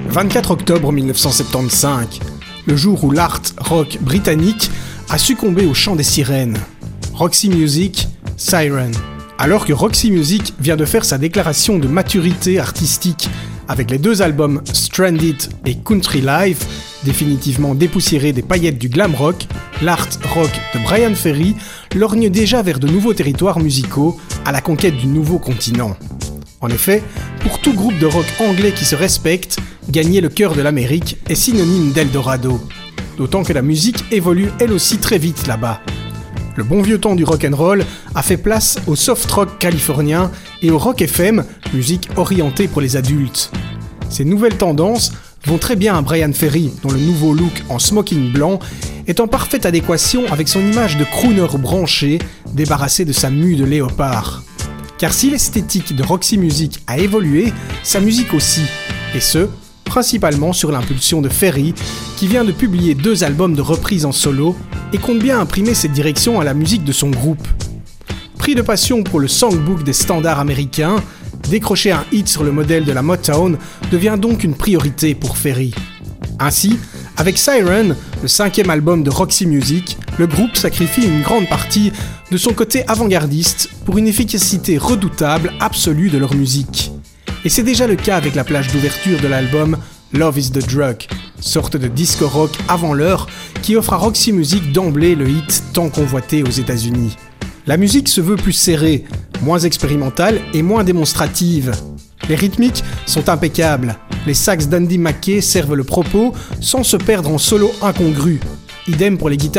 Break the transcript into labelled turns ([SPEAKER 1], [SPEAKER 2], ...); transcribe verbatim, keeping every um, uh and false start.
[SPEAKER 1] vingt-quatre octobre mille neuf cent soixante-quinze, le jour où l'art rock britannique a succombé au chant des sirènes. Roxy Music, Siren. Alors que Roxy Music vient de faire sa déclaration de maturité artistique avec les deux albums Stranded et Country Life, définitivement dépoussiérés des paillettes du glam rock, l'art rock de Bryan Ferry lorgne déjà vers de nouveaux territoires musicaux à la conquête du nouveau continent. En effet, pour tout groupe de rock anglais qui se respecte, gagner le cœur de l'Amérique est synonyme d'Eldorado. D'autant que la musique évolue elle aussi très vite là-bas. Le bon vieux temps du rock'n'roll a fait place au soft rock californien et au rock F M, musique orientée pour les adultes. Ces nouvelles tendances vont très bien à Bryan Ferry, dont le nouveau look en smoking blanc est en parfaite adéquation avec son image de crooner branché, débarrassé de sa mue de léopard. Car si l'esthétique de Roxy Music a évolué, sa musique aussi, et ce, principalement sur l'impulsion de Ferry, qui vient de publier deux albums de reprises en solo et compte bien imprimer cette direction à la musique de son groupe. Pris de passion pour le songbook des standards américains, décrocher un hit sur le modèle de la Motown devient donc une priorité pour Ferry. Ainsi, avec Siren, le cinquième album de Roxy Music, le groupe sacrifie une grande partie de son côté avant-gardiste pour une efficacité redoutable absolue de leur musique. Et c'est déjà le cas avec la plage d'ouverture de l'album Love is the Drug, sorte de disco rock avant l'heure qui offre à Roxy Music d'emblée le hit tant convoité aux États-Unis. La musique se veut plus serrée, moins expérimentale et moins démonstrative. Les rythmiques sont impeccables, les sax d'Andy Mackay servent le propos sans se perdre en solo incongru. Idem pour les guitares